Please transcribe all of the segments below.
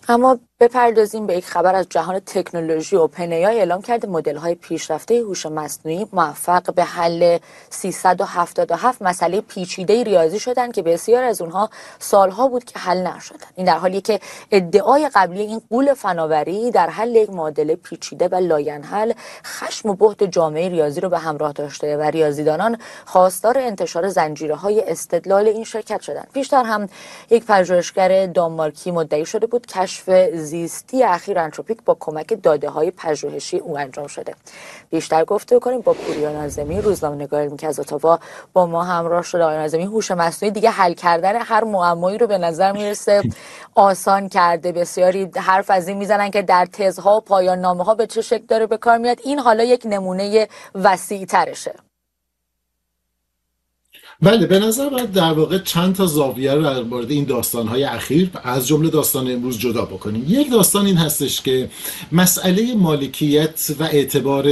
اما بپردازیم به یک خبر از جهان تکنولوژی. اوپن‌ای اعلام کرده مدل‌های پیشرفته هوش مصنوعی موفق به حل 377 مسئله پیچیده ریاضی شدند که بسیار از اونها سالها بود که حل نشدند. این در حالی که ادعای قبلی این غول فناوری در حل یک معادله پیچیده و لاینحل خشم و بهت جامعه ریاضی رو به همراه داشته و ریاضیدانان خواستار انتشار زنجیره‌های استدلال این شرکت شدند. پیشتر هم یک پژوهشگر دانمارکی مدعی شده بود کشف زیستی اخیر انتروپیک با کمک داده‌های پژوهشی او انجام شده. بیشتر گفتگو کنیم با پوریا ناظمی، روزنامه‌نگار علمی که از اتاوا با ما همراه شده. آقای ناظمی، هوش مصنوعی دیگه حل کردن هر معمایی رو به نظر میرسه آسان کرده. بسیاری حرف از این میزنن که در تزها و پایان نامه‌ها به چه شکل داره به کار میاد. این حالا یک نمونه وسیع‌ترشه. بله، به نظر من در واقع چند تا زاویه رو در مورد این داستان‌های اخیر از جمله داستان امروز جدا بکنیم. یک داستان این هستش که مسئله مالکیت و اعتبار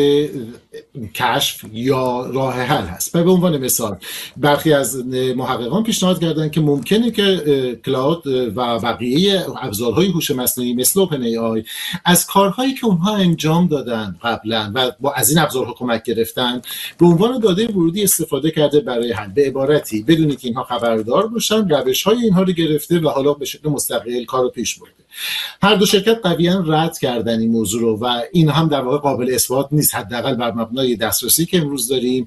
کشف یا راه حل هست. به عنوان مثال برخی از محققان پیشنهاد کردن که ممکنه که کلاود و بقیه ابزارهای هوش مصنوعی مثل اوپن ای آی از کارهایی که اونها انجام دادن قبلا و با از این ابزارها کمک گرفتن به عنوان داده ورودی استفاده کرده برای حل. به عبارتی بدونی که اینها خبردار باشن، روش‌های اینها رو گرفته و حالا به شکل مستقل کارو پیش برده. هر دو شرکت قویاً رد کردن این موضوع رو و این هم در واقع قابل اثبات نیست، حداقل بر مبنای دسترسی که امروز داریم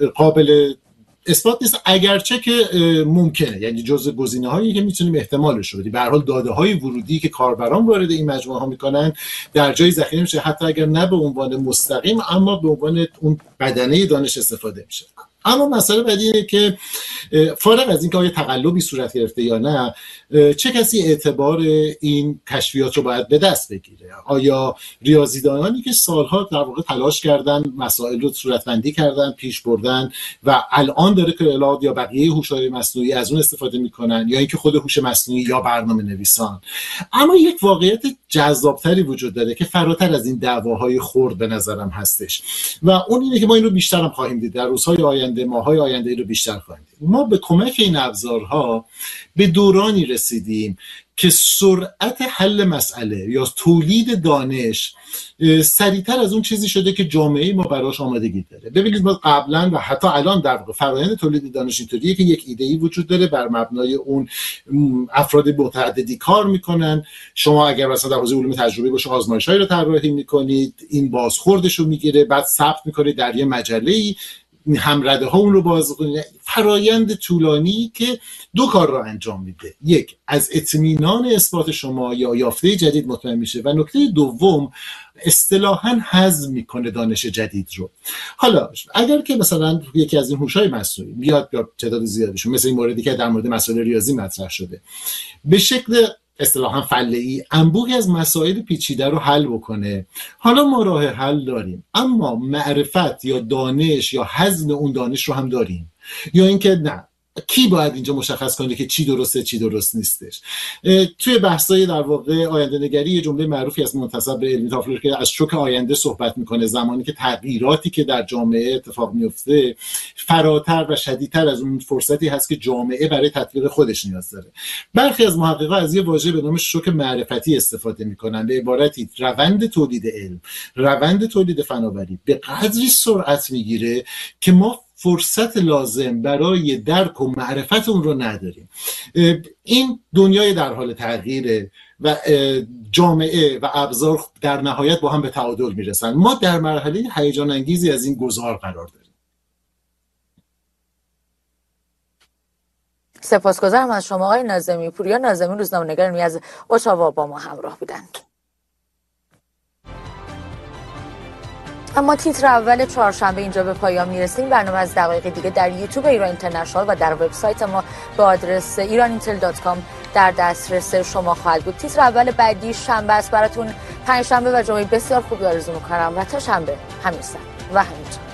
قابل اثبات نیست، اگرچه که ممکنه، یعنی جزء گزینه‌هایی که میتونیم احتمالش رو بدیم. به هر حال داده‌های ورودی که کاربران وارد این مجموعه ها میکنن در جای ذخیره میشه، حتی اگر نه به عنوان مستقیم اما به عنوان اون بدنه دانش استفاده میشه. اما مسئله بعدی اینه که فارغ از اینکه آیا تقلبی صورت گرفته یا نه، چه کسی اعتبار این کشفیات رو باید به دست بگیره؟ آیا ریاضیدانانی که سالها در واقع تلاش کردن، مسائل رو صورتبندی کردن، پیش بردن و الان داره کلاود یا بقیه هوش‌های مصنوعی از اون استفاده میکنن، یا اینکه خود هوش مصنوعی یا برنامه نویسان؟ اما یک واقعیت جذابتری وجود داره که فراتر از این دعواهای خرد به نظرم هستش و اون اینه که ما این رو بیشتر هم خواهیم دید در روزهای آینده، ماهای آینده رو بیشتر خواهیم دید. ما به کمک این ابزارها به دورانی رسیدیم که سرعت حل مسئله یا تولید دانش سریعتر از اون چیزی شده که جامعه ما براش آمادگی داره. ببینید ما قبلا و حتی الان در واقع فرآیند تولید دانش اینطوریه که یک ایده‌ای وجود داره، بر مبنای اون افراد متعددی کار میکنن. شما اگر مثلا در حوزه علوم تجربی باشه آزمایش‌هایی رو طراحی میکنید، این بازخوردش رو میگیره، بعد ثبت میکنید در یه مجله‌ای، همرده ها اون رو باز کنید. فرایند طولانی که دو کار را انجام میده: یک، از اطمینان اثبات شما یا یافته جدید مطمئن میشه و نکته دوم اصطلاحاً هضم میکنه دانش جدید رو. حالا اگر که مثلا یکی از این هوش‌های مصنوعی بیاد یا تعداد زیادشون مثل این موردی که در مورد مسائل ریاضی مطرح شده به شکل اصطلاحاً فله‌ای انبوهی از مسائل پیچیده رو حل بکنه، حالا ما راه حل داریم، اما معرفت یا دانش یا هضم اون دانش رو هم داریم، یا اینکه نه، کی باید اینجا مشخص کنه که چی درسته چی درست نیستش؟ توی بحث‌های در واقع آینده نگری یه جمله معروفی از منتسب به علمی تافلر که از شوک آینده صحبت میکنه، زمانی که تغییراتی که در جامعه اتفاق میفته فراتر و شدیدتر از اون فرصتی هست که جامعه برای تطبیق خودش نیاز داره. برخی از محققان از یه واژه به نام شوک معرفتی استفاده میکنن، به عبارتی روند تولید علم، روند تولید فناوری به قدری سرعت میگیره که ما فرصت لازم برای درک و معرفت اون رو نداریم. این دنیای در حال تغییره و جامعه و ابزار در نهایت با هم به تعادل میرسن. ما در مرحله هیجان انگیزی از این گذار قرار داریم. سپاسگزارم از شما آقای ناظمی. پوریا ناظمی، روزنامه‌نگار علمی از اتاوا با ما همراه بودند. اما تیتر اول چهارشنبه اینجا به پایان میرسیم. برنامه از دقایق دیگه در یوتیوب ایران اینترنشنال و در وبسایت ما به آدرس iranintel.com در دسترس شما خواهد بود. تیتر اول بعدی شنبه است براتون. پنجشنبه و جمعه بسیار خوبی آرزو می‌کنم و تا شنبه همین ساعت و همین جا.